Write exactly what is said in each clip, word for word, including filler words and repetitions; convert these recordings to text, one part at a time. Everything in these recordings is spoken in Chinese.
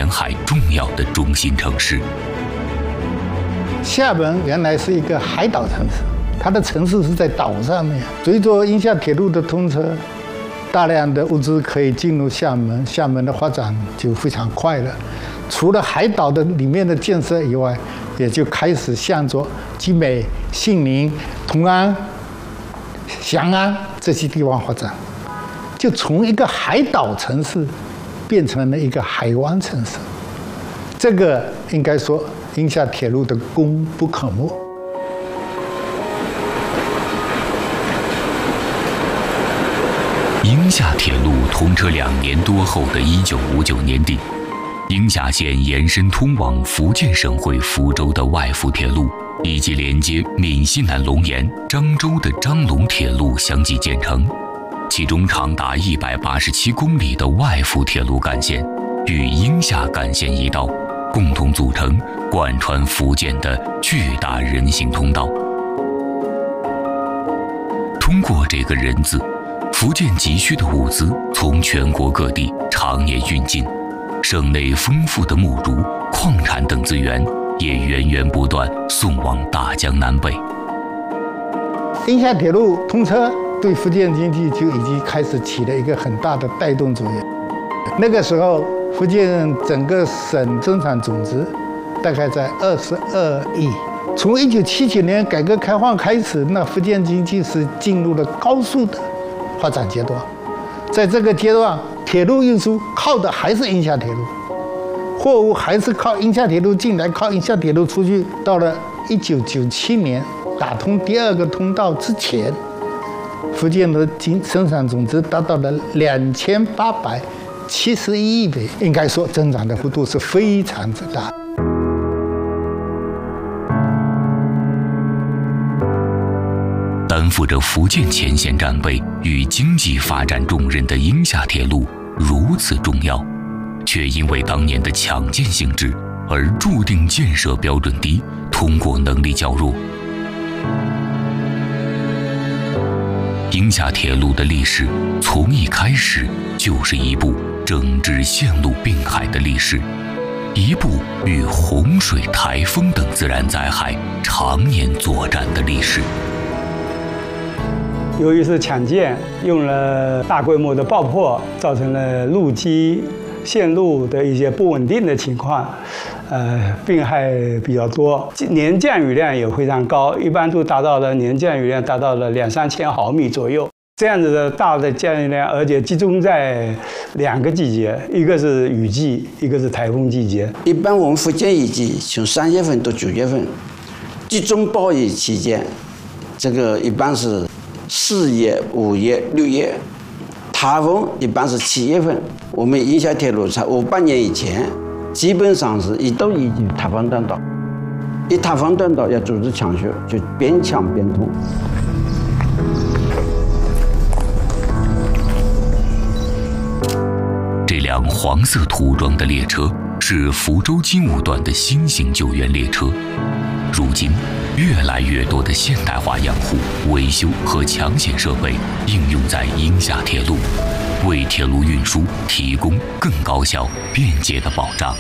沿海重要的中心城市。 厦门原来是一个海岛城市，它的城市是在岛上面。随着英厦铁路的通车，大量的物资可以进入厦门，厦门的发展就非常快了。除了海岛的里面的建设以外，也就开始向着集美、信宁、同安、翔安这些地方发展，就从一个海岛城市变成了一个海湾城市。这个应该说，英厦铁路的功不可没。 英厦铁路通车两年多后的一九五九年底，英厦线延伸通往福建省会福州的外福铁路，以及连接闽西南龙岩、漳州的漳龙铁路相继建成。其中长达一百八十七公里的外福铁路干线与英厦干线一道，共同组成贯穿福建的巨大人行通道。通过这个人字，福建急需的物资从全国各地常年运进，省内丰富的木竹、矿产等资源也源源不断送往大江南北。 英厦铁路通车，对福建经济就已经开始起了一个很大的带动作用。那个时候，福建整个省生产总值大概在二十二亿。从一九七九年改革开放开始，那福建经济是进入了高速的发展阶段。在这个阶段，铁路运输靠的还是英厦铁路，货物还是靠英厦铁路进来，靠英厦铁路出去。到了一九九七年打通第二个通道之前，福建的经生产总值达到了两千八百七十一亿倍，应该说增长的幅度是非常之大。 担负着福建前线战备与经济发展重任的英厦铁路如此重要，却因为当年的抢建性质而注定建设标准低，通过能力较弱。英厦铁路的历史从一开始就是一部整治线路并海的历史，一部与洪水、台风等自然灾害常年作战的历史。 由于是抢建，用了大规模的爆破，造成了路基、线路的一些不稳定的情况，呃，病害比较多，年降雨量也非常高，一般都达到了年降雨量达到了两三千毫米左右。这样子的大的降雨量，而且集中在两个季节，一个是雨季，一个是台风季节。 一般我们福建雨季从三月份到九月份，集中暴雨期间，这个一般是四月、五月、六月。台风一般是七月份。我们英厦铁路在五八年以前，基本上是一到一就塌方断道，一塌方断道要组织抢修，就边抢边通。 这辆黄色涂装的列车是福州精武段的新型救援列车。如今，越来越多的现代化养护、维修和抢险设备应用在英厦铁路，为铁路运输提供更高效、便捷的保障。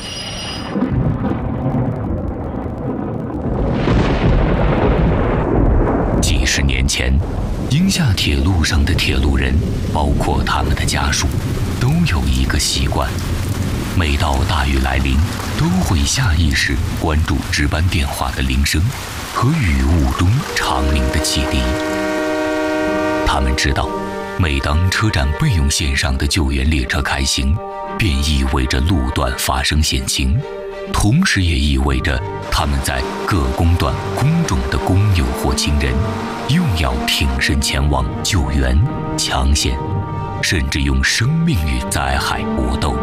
几十年前，英厦铁路上的铁路人，包括他们的家属，都有一个习惯：每到大雨来临，都会下意识关注值班电话的铃声和雨雾中长鸣的汽笛。他们知道，每当车站备用线上的救援列车开行，便意味着路段发生险情，同时也意味着他们在各工段工种的工友或亲人又要挺身前往救援、抢险，甚至用生命与灾害搏斗。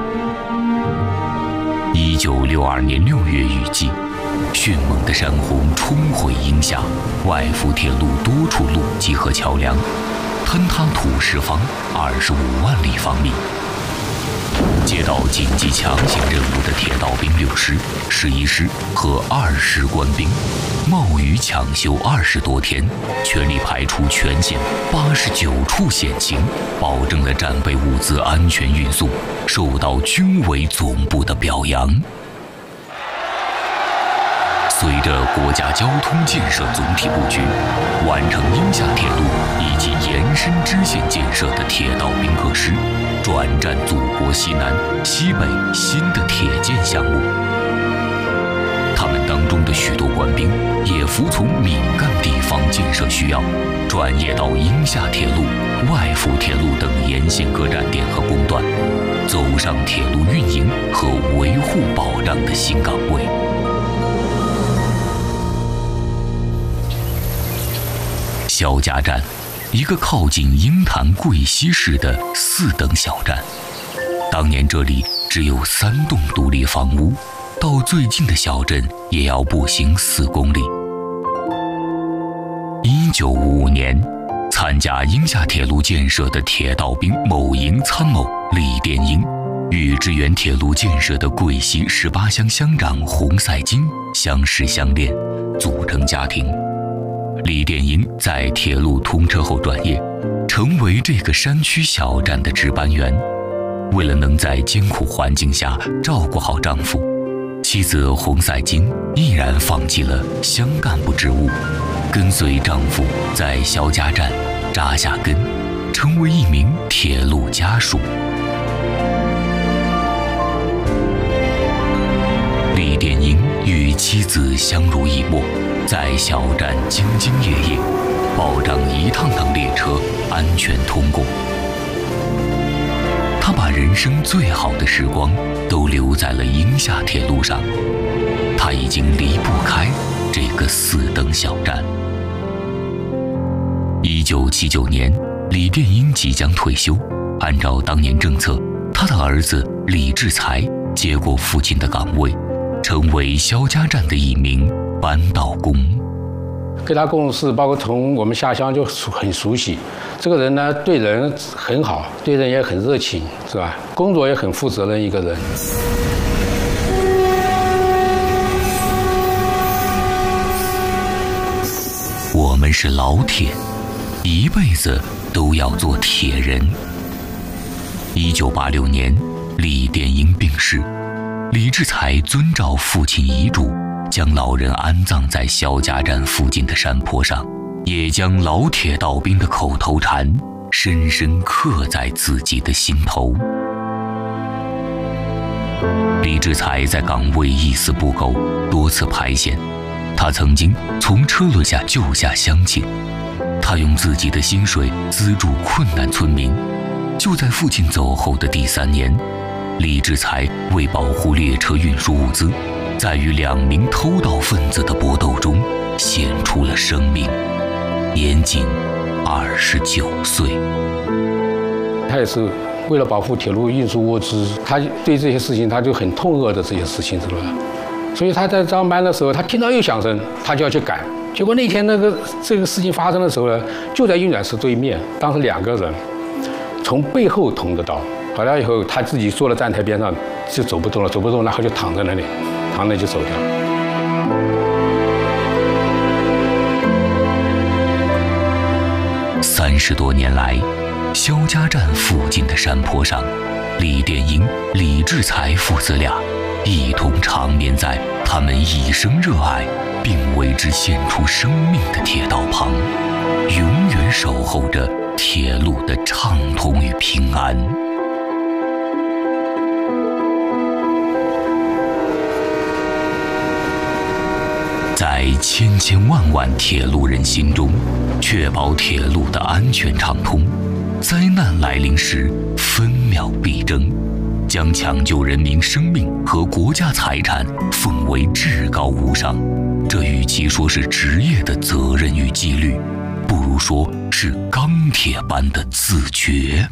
一九六二年六月雨季，迅猛的山洪冲毁英厦、外福铁路多处路基和桥梁，坍塌土石方二十五万立方米。接到紧急抢险任务的铁铁道兵六师、十一师和二师官兵，冒雨抢修二十多天，全力排除全线八十九处险情，保证了战备物资安全运送，受到军委总部的表扬。随着国家交通建设总体布局，完成鹰厦铁路以及延伸支线建设的铁道兵各师，转战祖国西南、西北新的铁建项目。他们当中的许多官兵也服从闽赣地方建设需要，转业到鹰厦铁路、外阜铁路等沿线各站点和工段，走上铁路运营和维护保障的新岗位。肖家站，一个靠近鹰潭贵溪市的四等小站。当年这里只有三栋独立房屋，到最近的小镇也要步行四公里。一九五五年，参加鹰厦铁路建设的铁道兵某营参谋李殿英，与支援铁路建设的贵溪十八乡乡长洪赛金相识相恋，组成家庭。李殿英在铁路通车后转业，成为这个山区小站的值班员。为了能在艰苦环境下照顾好丈夫，妻子洪赛金毅然放弃了乡干部职务，跟随丈夫在肖家站扎下根，成为一名铁路家属。李殿英与妻子相濡以沫，在小站兢兢业业，保障一趟趟列车安全通过。他把人生最好的时光都留在了鹰厦铁路上，他已经离不开这个四等小站。一九七九年，李殿英即将退休，按照当年政策，他的儿子李志才接过父亲的岗位，成为肖家站的一名扳道工。 跟他共事，包括从我们下乡就很熟悉。这个人呢，对人很好，对人也很热情，是吧？工作也很负责任一个人。 我们是老铁，一辈子都要做铁人。一九八六年，李殿英病逝，李志才遵照父亲遗嘱，将老人安葬在肖家站附近的山坡上，也将老铁道兵的口头禅深深刻在自己的心头。李志才在岗位一丝不苟，多次排险。他曾经从车轮下救下乡亲，他用自己的薪水资助困难村民。就在父亲走后的第三年，李志才为保护列车运输物资，在与两名偷盗分子的搏斗中献出了生命，年仅二十九岁。 他也是为了保护铁路运输物资，他对这些事情他就很痛恶的这些事情，知道吧？所以他在上班的时候，他听到有响声，他就要去赶。结果那天那个这个事情发生的时候呢，就在运转室对面，当时两个人从背后捅的刀，回来以后他自己坐在站台边上就走不动了，走不动，然后就躺在那里，躺着就走掉了。 三十多年来，肖家站附近的山坡上，李殿英、李志才父子俩一同长眠在他们一生热爱并为之献出生命的铁道旁，永远守候着铁路的畅通与平安。在千千万万铁路人心中，确保铁路的安全畅通，灾难来临时分秒必争，将抢救人民生命和国家财产奉为至高无上。这与其说是职业的责任与纪律，不如说是钢铁般的自觉。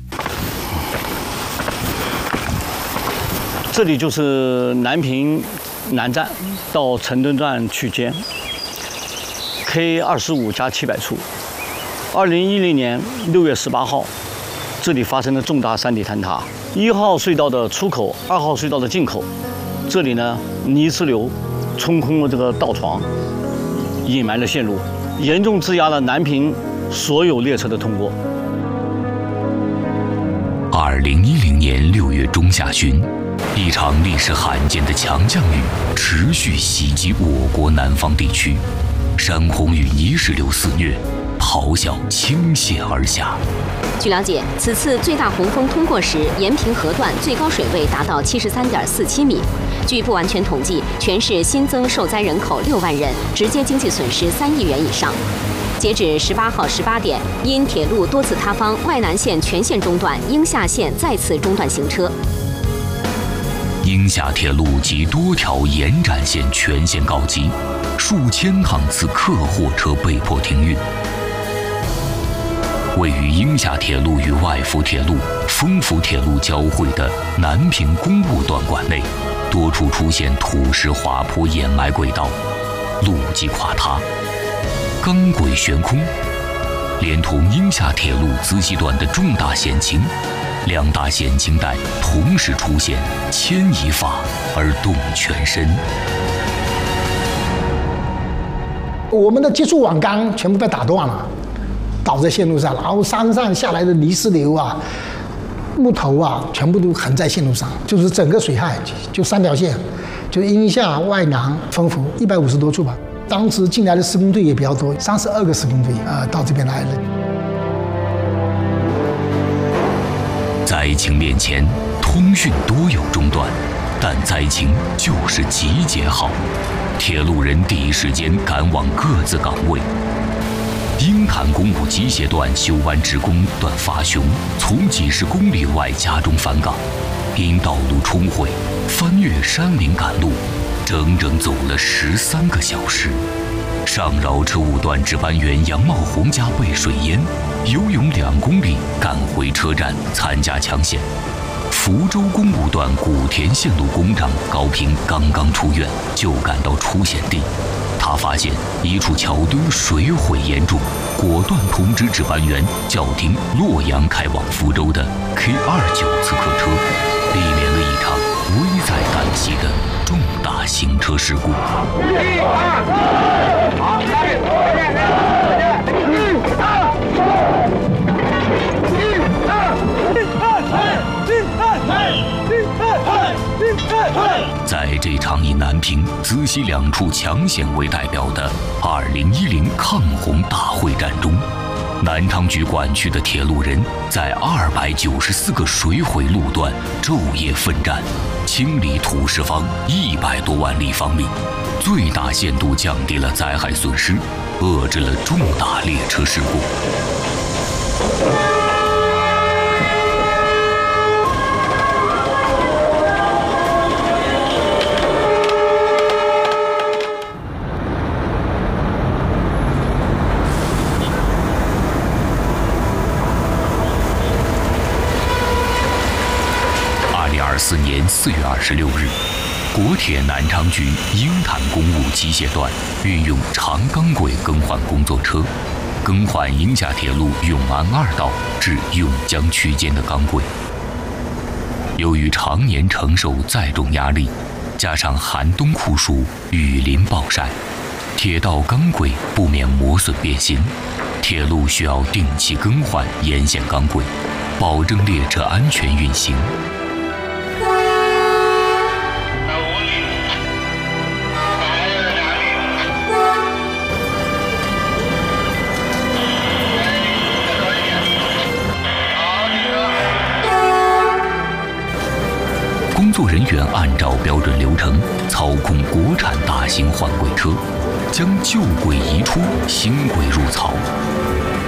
这里就是南平南站到成墩站区间 K 二十五加七百处。二零一零年六月十八号，这里发生了重大山体坍塌，一号隧道的出口、二号隧道的进口这里呢泥石流冲空了这个道床，隐瞒了线路，严重质押了南平所有列车的通过。 二零一零年六月中下旬，一场历史罕见的强降雨持续袭击我国南方地区，山洪与泥石流肆虐，咆哮倾泻而下。 据了解，此次最大洪峰通过时，延平河段最高水位达到七十三点四七米。据不完全统计，全市新增受灾人口六万人，直接经济损失三亿元以上。截止十八号十八点，因铁路多次塌方，外南线全线中断，应夏线再次中断行车。 应夏铁路及多条延展线全线告急，数千趟次客货车被迫停运。位于应夏铁路与外福铁路、丰福铁路交汇的南平公务段管内，多处出现土石滑坡掩埋轨道，路基垮塌，钢轨悬空，连同应夏铁路资溪段的重大险情，两大险情带同时出现，牵一发而动全身。 我们的接触网杆全部被打断了，倒在线路上，然后山上下来的泥石流啊、木头啊，全部都横在线路上，就是整个水害就三条线，就应夏、外南、丰福，一百五十多处吧。当时进来的施工队也比较多，三十二个施工队啊、呃、到这边来了。 灾情面前，通讯多有中断，但灾情就是集结好。铁路人第一时间赶往各自岗位。鹰潭公务机械段修弯职工段发雄从几十公里外家中返岗，因道路冲毁，翻越山岭赶路，整整走了十三个小时。上饶车务段值班员杨茂红家被水淹，游泳两公里赶回车站参加抢险。福州公务段古田线路工长高平刚刚出院，就赶到出险地。他发现一处桥墩水毁严重，果断通知值班员叫停洛阳开往福州的 K 二九次客车，避免了一场危在旦夕的重大行车事故。在这场以南平、资溪两处抢险为代表的二零一零抗洪大会战中，南昌局管区的铁路人在二百九十四个水毁路段昼夜奋战，清理土石方一百多万立方米，最大限度降低了灾害损失，遏制了重大列车事故。四年四月二十六日，国铁南昌局鹰潭公务机械段运用长钢轨更换工作车，更换应夏铁路永安二道至永江区间的钢轨。由于常年承受载重压力，加上寒冬酷暑、雨淋暴晒，铁道钢轨不免磨损变形，铁路需要定期更换沿线钢轨，保证列车安全运行。工作人员按照标准流程操控国产大型换轨车，将旧轨移出，新轨入槽。